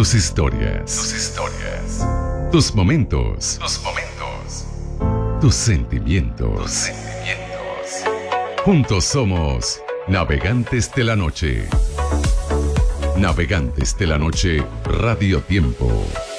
tus historias, tus momentos, tus sentimientos. Juntos somos Navegantes de la Noche. Navegantes de la Noche, Radio Tiempo.